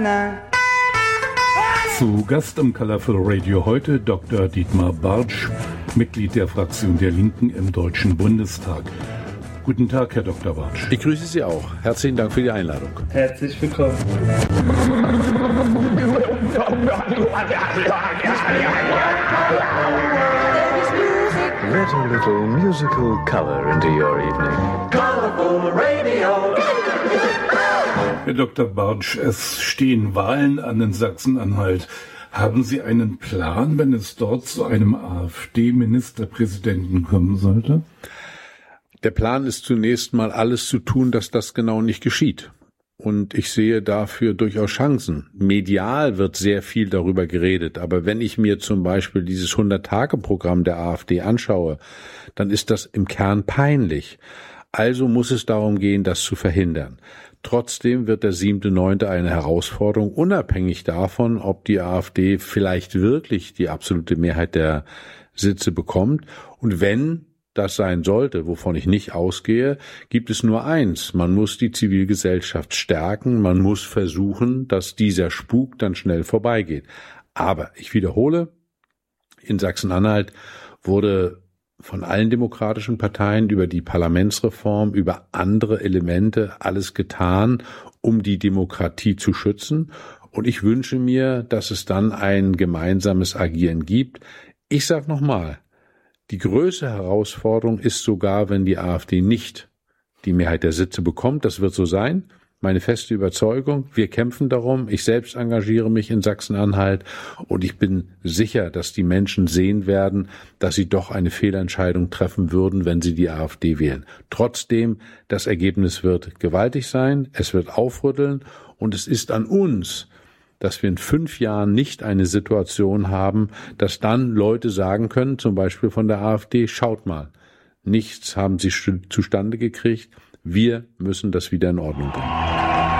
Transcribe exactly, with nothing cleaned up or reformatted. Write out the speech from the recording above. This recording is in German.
Zu Gast im Colorful Radio heute Doktor Dietmar Bartsch, Mitglied der Fraktion der Linken im Deutschen Bundestag. Guten Tag, Herr Doktor Bartsch. Ich grüße Sie auch. Herzlichen Dank für die Einladung. Herzlich willkommen. Let a little musical color into your evening. Colorful Radio. Herr Doktor Bartsch, es stehen Wahlen an in Sachsen-Anhalt. Haben Sie einen Plan, wenn es dort zu einem AfD-Ministerpräsidenten kommen sollte? Der Plan ist zunächst mal alles zu tun, dass das genau nicht geschieht. Und ich sehe dafür durchaus Chancen. Medial wird sehr viel darüber geredet, aber wenn ich mir zum Beispiel dieses hundert-Tage-Programm der AfD anschaue, dann ist das im Kern peinlich. Also muss es darum gehen, das zu verhindern. Trotzdem wird der siebte neunte eine Herausforderung, unabhängig davon, ob die AfD vielleicht wirklich die absolute Mehrheit der Sitze bekommt. Und wenn das sein sollte, wovon ich nicht ausgehe, gibt es nur eins. Man muss die Zivilgesellschaft stärken, man muss versuchen, dass dieser Spuk dann schnell vorbeigeht. Aber ich wiederhole, in Sachsen-Anhalt wurde von allen demokratischen Parteien über die Parlamentsreform, über andere Elemente alles getan, um die Demokratie zu schützen. Und ich wünsche mir, dass es dann ein gemeinsames Agieren gibt. Ich sage nochmal, die größte Herausforderung ist sogar, wenn die AfD nicht die Mehrheit der Sitze bekommt. Das wird so sein. Meine feste Überzeugung. Wir kämpfen darum. Ich selbst engagiere mich in Sachsen-Anhalt und ich bin sicher, dass die Menschen sehen werden, dass sie doch eine Fehlentscheidung treffen würden, wenn sie die AfD wählen. Trotzdem, das Ergebnis wird gewaltig sein. Es wird aufrütteln und es ist an uns, dass wir in fünf Jahren nicht eine Situation haben, dass dann Leute sagen können, zum Beispiel von der AfD, schaut mal, nichts haben sie zustande gekriegt, wir müssen das wieder in Ordnung bringen.